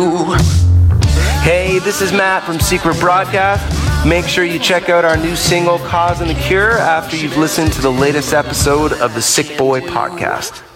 Hey, this is Matt from Secret Broadcast. Make sure you check out our new single, Cause and the Cure, after you've listened to the latest episode of the Sick Boy Podcast.